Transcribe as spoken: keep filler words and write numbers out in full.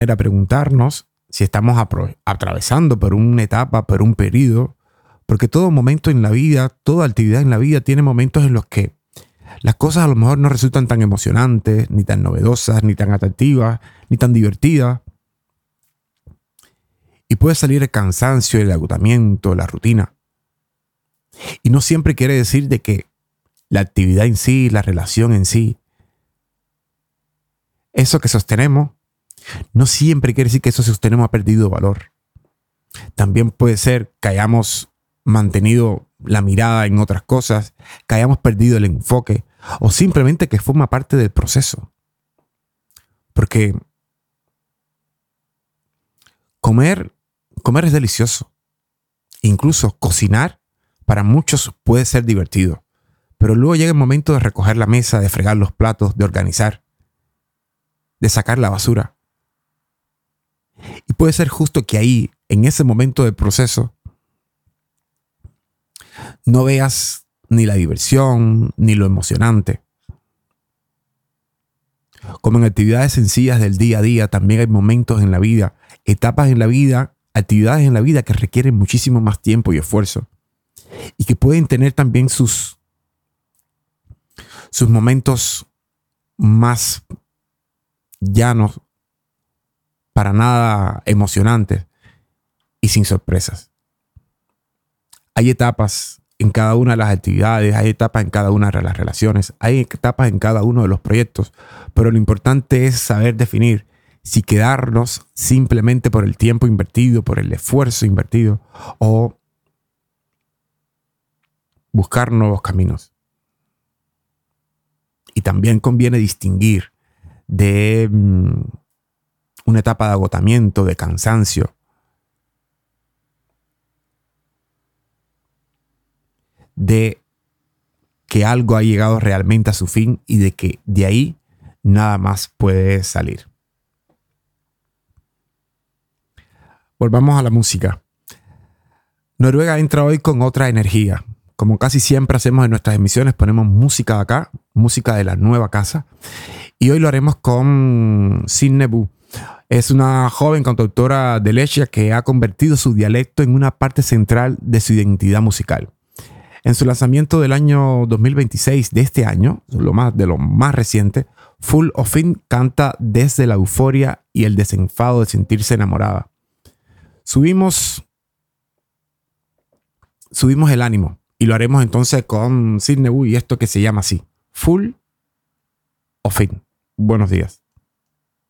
era preguntarnos si estamos apro- atravesando por una etapa, por un periodo, porque todo momento en la vida, toda actividad en la vida tiene momentos en los que las cosas a lo mejor no resultan tan emocionantes, ni tan novedosas, ni tan atractivas, ni tan divertidas. Y puede salir el cansancio, el agotamiento, la rutina. Y no siempre quiere decir de que la actividad en sí, la relación en sí, eso que sostenemos, no siempre quiere decir que eso sostenemos ha perdido valor. También puede ser que hayamos mantenido la mirada en otras cosas, que hayamos perdido el enfoque o simplemente que forma parte del proceso. Porque comer, comer es delicioso. Incluso cocinar para muchos puede ser divertido. Pero luego llega el momento de recoger la mesa, de fregar los platos, de organizar, de sacar la basura. Y puede ser justo que ahí, en ese momento del proceso, no veas ni la diversión, ni lo emocionante. Como en actividades sencillas del día a día, también hay momentos en la vida, etapas en la vida, actividades en la vida que requieren muchísimo más tiempo y esfuerzo. Y que pueden tener también sus, sus momentos más llanos, para nada emocionantes y sin sorpresas. Hay etapas en cada una de las actividades, hay etapas en cada una de las relaciones, hay etapas en cada uno de los proyectos, pero lo importante es saber definir si quedarnos simplemente por el tiempo invertido, por el esfuerzo invertido, o buscar nuevos caminos. Y también conviene distinguir de mmm, una etapa de agotamiento, de cansancio, de que algo ha llegado realmente a su fin y de que de ahí nada más puede salir. Volvamos a la música. Noruega entra hoy con otra energía. Como casi siempre hacemos en nuestras emisiones, ponemos música de acá, música de la nueva casa. Y hoy lo haremos con Signe Bu. Es una joven cantautora de Lechia que ha convertido su dialecto en una parte central de su identidad musical. En su lanzamiento del año dos mil veintiséis, de este año, lo más, de lo más reciente, Full of Fin canta desde la euforia y el desenfado de sentirse enamorada. Subimos, subimos el ánimo y lo haremos entonces con Signe Bu y esto que se llama así, Full of Fin. Buenos días.